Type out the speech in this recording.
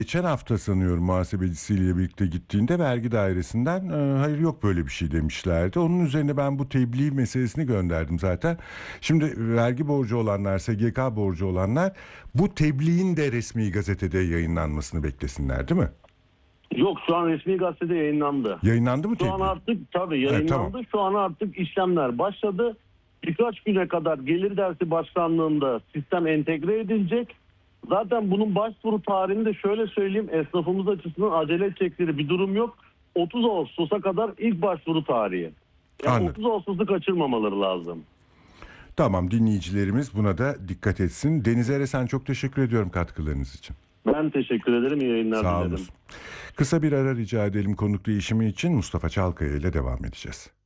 Geçen hafta sanıyorum muhasebecisiyle birlikte gittiğinde vergi dairesinden hayır yok böyle bir şey demişlerdi. Onun üzerine ben bu tebliğ meselesini gönderdim zaten. Şimdi vergi borcu olanlar, SGK borcu olanlar bu tebliğin de resmi gazetede yayınlanmasını beklesinler, değil mi? Yok, şu an resmi gazetede yayınlandı. Yayınlandı mı Şu an tebliğ? artık tabii Evet, yayınlandı. tamam. Şu an artık işlemler başladı. Birkaç güne kadar Gelir Dersi Başkanlığı'nda sistem entegre edilecek. Zaten bunun başvuru tarihini de şöyle söyleyeyim. Esnafımız açısından acele edecekleri bir durum yok. 30 Ağustos'a kadar ilk başvuru tarihi. Yani Anladım. 30 Ağustos'u kaçırmamaları lazım. Tamam, dinleyicilerimiz buna da dikkat etsin. Deniz Eresen, çok teşekkür ediyorum katkılarınız için. Ben teşekkür ederim. İyi yayınlar Sağ dilerim. olun. Kısa bir ara rica edelim, konuk değişimi için Mustafa Çalkaya ile devam edeceğiz.